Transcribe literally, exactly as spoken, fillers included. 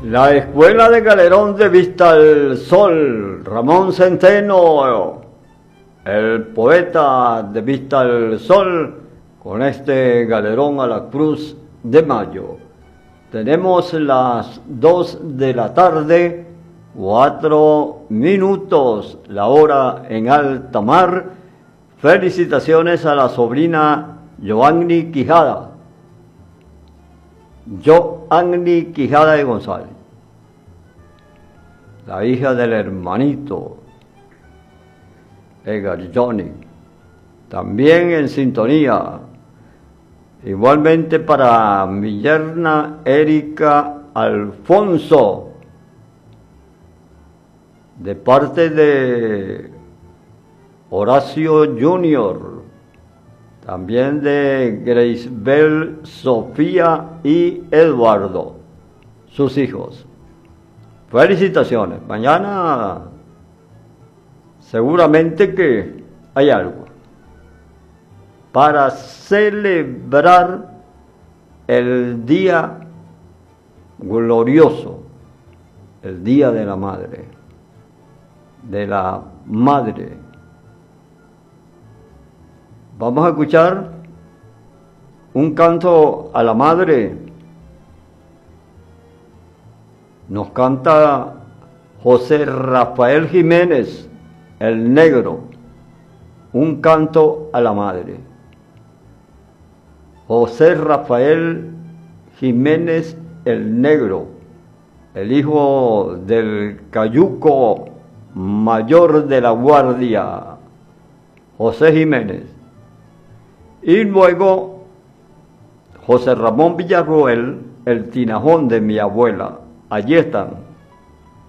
La Escuela de Galerón de Vista al Sol, Ramón Centeno, el poeta de Vista al Sol, con este galerón a la Cruz de Mayo. Tenemos las dos de la tarde, cuatro minutos, la hora en alta mar. Felicitaciones a la sobrina Joanny Quijada. Joanny Quijada de González, la hija del hermanito Edgar Johnny, también en sintonía. Igualmente para mi yerna Erika Alfonso, de parte de Horacio Junior, también de Grace-Bell, Sofía y Eduardo, sus hijos. Felicitaciones. Mañana seguramente que hay algo para celebrar el día glorioso, el Día de la Madre, de la Madre. Vamos a escuchar un canto a la Madre. Nos canta José Rafael Jiménez, el Negro, un canto a la Madre. José Rafael Jiménez, el Negro, el hijo del cayuco mayor de la Guardia, José Jiménez. Y luego José Ramón Villarroel, el tinajón de mi abuela. Allí están.